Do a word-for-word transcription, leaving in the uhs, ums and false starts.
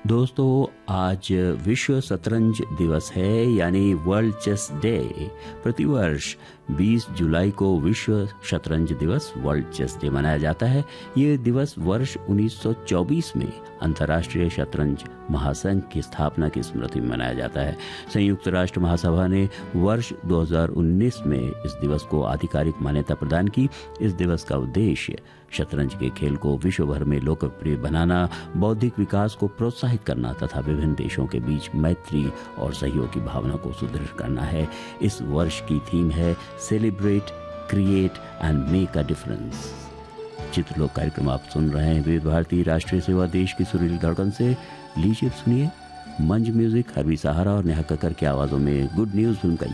दोस्तों, आज विश्व शतरंज दिवस है, यानी वर्ल्ड चेस डे। प्रतिवर्ष बीस जुलाई को विश्व शतरंज दिवस, वर्ल्ड चेस डे मनाया जाता है। ये दिवस वर्ष उन्नीस सौ चौबीस में अंतर्राष्ट्रीय शतरंज महासंघ की स्थापना की स्मृति में मनाया जाता है। संयुक्त राष्ट्र महासभा ने वर्ष दो हज़ार उन्नीस में इस दिवस को आधिकारिक मान्यता प्रदान की। इस दिवस का उद्देश्य शतरंज के खेल को विश्व भर में लोकप्रिय बनाना, बौद्धिक विकास को प्रोत्साहित करना तथा विभिन्न देशों के बीच मैत्री और सहयोग की भावना को सुदृढ़ करना है। इस वर्ष की थीम है celebrate, create and make a difference. चित्रलोक कार्यक्रम आप सुन रहे हैं विविध भारती राष्ट्रीय सेवा, देश की सुरीली धड़कन से। लीजिए सुनिए मंज म्यूजिक, हरवी सहारा और नेहा कक्कर की आवाजों में गुड न्यूज फिल्म का